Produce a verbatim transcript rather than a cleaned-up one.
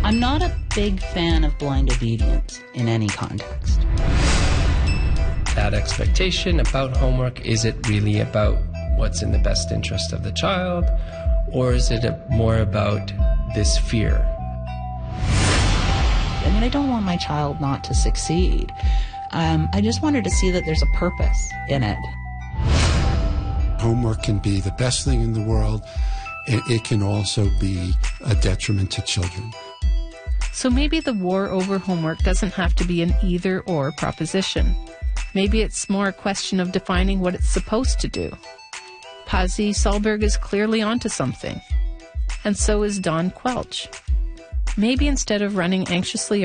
I'm not a big fan of blind obedience in any context. That expectation about homework, is it really about what's in the best interest of the child, or is it a, more about this fear? I mean, I don't want my child not to succeed. Um, I just want her to see that there's a purpose in it. Homework can be the best thing in the world. It, it can also be a detriment to children. So maybe the war over homework doesn't have to be an either-or proposition. Maybe it's more a question of defining what it's supposed to do. Pasi Sahlberg is clearly onto something. And so is Dawn Quelch. Maybe instead of running anxiously